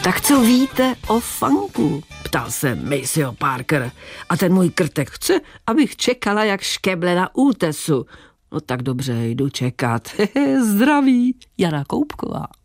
Tak co víte o funku? Ptal se Maceo Parker. A ten můj krtek chce, abych čekala jak škeble na útesu. No tak dobře, jdu čekat. Zdraví, Jana Koubková.